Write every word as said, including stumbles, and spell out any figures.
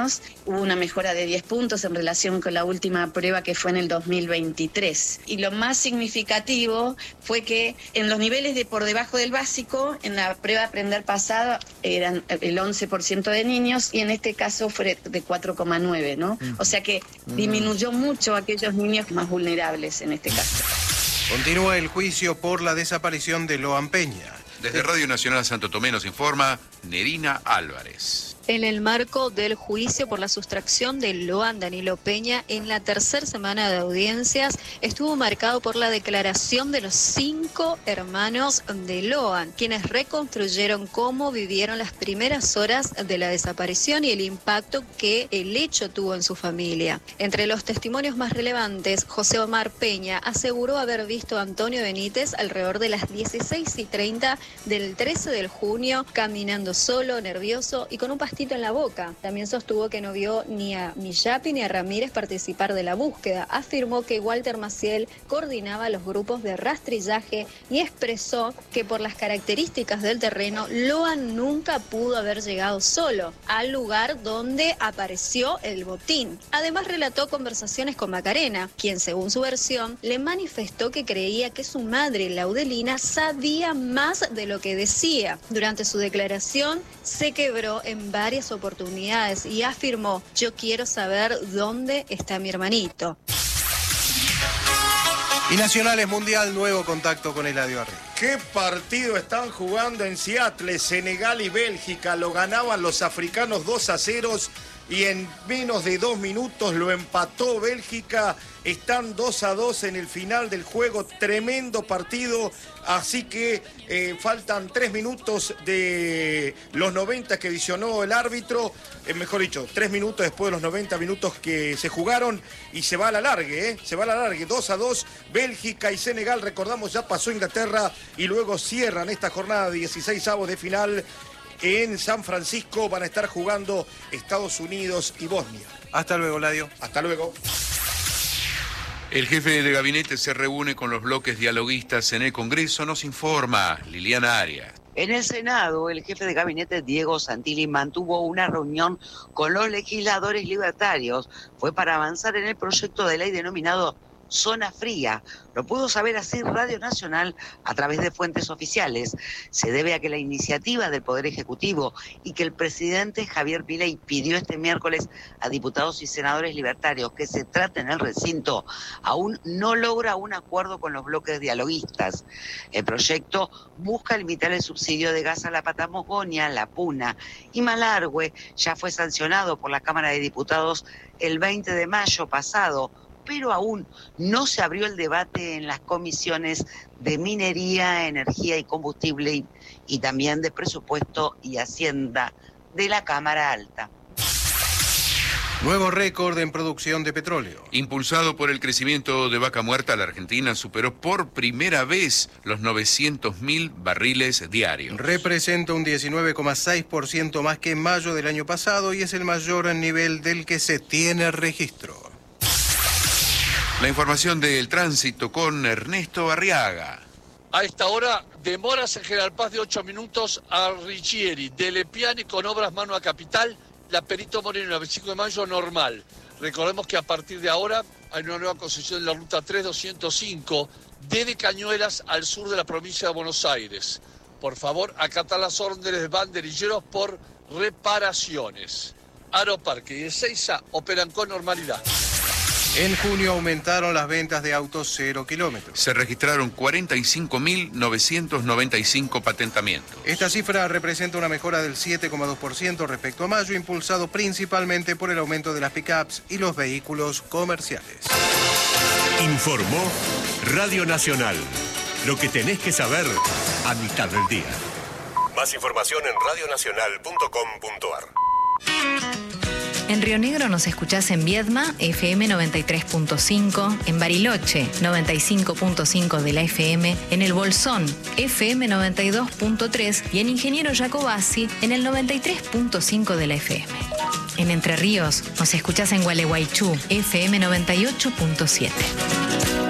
niños. Hubo una mejora de diez puntos en relación con la última prueba que fue en el dos mil veintitrés. Y lo más significativo fue que en los niveles de por debajo del básico, en la prueba de aprender pasada eran el once por ciento de niños y en este caso fue de cuatro coma nueve, ¿no? O sea que disminuyó mucho a aquellos niños más vulnerables en este caso. Continúa el juicio por la desaparición de Loan Peña. Desde Radio Nacional Santo Tomé nos informa Nerina Álvarez. En el marco del juicio por la sustracción de Loan Danilo Peña, en la tercera semana de audiencias, estuvo marcado por la declaración de los cinco hermanos de Loan, quienes reconstruyeron cómo vivieron las primeras horas de la desaparición y el impacto que el hecho tuvo en su familia. Entre los testimonios más relevantes, José Omar Peña aseguró haber visto a Antonio Benítez alrededor de las dieciséis y treinta del trece de junio, caminando solo, nervioso y con un pastel en la boca. También sostuvo que no vio ni a Millapi ni a Ramírez participar de la búsqueda. Afirmó que Walter Maciel coordinaba los grupos de rastrillaje y expresó que por las características del terreno, Loan nunca pudo haber llegado solo al lugar donde apareció el botín. Además relató conversaciones con Macarena, quien según su versión le manifestó que creía que su madre, Laudelina, sabía más de lo que decía. Durante su declaración se quebró en varias varias oportunidades y afirmó: yo quiero saber dónde está mi hermanito. Y Nacionales Mundial, nuevo contacto con Eladio Arregi. ¿Qué partido están jugando en Seattle? Senegal y Bélgica lo ganaban los africanos dos a cero y en menos de dos minutos lo empató Bélgica. Están dos a dos en el final del juego, tremendo partido, así que eh, faltan tres minutos de los noventa que visionó el árbitro, eh, mejor dicho, tres minutos después de los noventa minutos que se jugaron y se va a la largue, ¿eh? se va a la largue, dos a dos, Bélgica y Senegal, recordamos, ya pasó Inglaterra y luego cierran esta jornada de dieciséis avos de final. En San Francisco van a estar jugando Estados Unidos y Bosnia. Hasta luego, Ladio. Hasta luego. El jefe de gabinete se reúne con los bloques dialoguistas en el Congreso, nos informa Liliana Arias. En el Senado, el jefe de gabinete, Diego Santilli, mantuvo una reunión con los legisladores libertarios. Fue para avanzar en el proyecto de ley denominado Zona Fría. Lo pudo saber así Radio Nacional a través de fuentes oficiales. Se debe a que la iniciativa del Poder Ejecutivo y que el presidente Javier Milei pidió este miércoles a diputados y senadores libertarios que se trate en el recinto, aún no logra un acuerdo con los bloques dialoguistas. El proyecto busca limitar el subsidio de gas a la Patagonia, la Puna y Malargüe. Ya fue sancionado por la Cámara de Diputados el veinte de mayo pasado, pero aún no se abrió el debate en las comisiones de Minería, Energía y Combustible y, y también de Presupuesto y Hacienda de la Cámara Alta. Nuevo récord en producción de petróleo. Impulsado por el crecimiento de Vaca Muerta, la Argentina superó por primera vez los novecientos mil barriles diarios. Representa un diecinueve coma seis por ciento más que en mayo del año pasado y es el mayor nivel del que se tiene registro. La información del tránsito con Ernesto Arriaga. A esta hora, demoras en General Paz de ocho minutos a Riccieri, de Lepiani con obras mano a Capital, la Perito Moreno, la veinticinco de mayo normal. Recordemos que a partir de ahora hay una nueva concesión en la ruta tres doscientos cinco, desde Cañuelas al sur de la provincia de Buenos Aires. Por favor, acatar las órdenes de banderilleros por reparaciones. Aeroparque y Ezeiza operan con normalidad. En junio aumentaron las ventas de autos cero kilómetros. Se registraron cuarenta y cinco mil novecientos noventa y cinco patentamientos. Esta cifra representa una mejora del siete coma dos por ciento respecto a mayo, impulsado principalmente por el aumento de las pick-ups y los vehículos comerciales. Informó Radio Nacional. Lo que tenés que saber a mitad del día. Más información en radio nacional punto com punto a r. En Río Negro nos escuchás en Viedma, F M noventa y tres punto cinco, en Bariloche, noventa y cinco punto cinco de la F M, en El Bolsón, F M noventa y dos punto tres y en Ingeniero Jacobasi, en el noventa y tres punto cinco de la F M. En Entre Ríos nos escuchás en Gualeguaychú, F M noventa y ocho punto siete.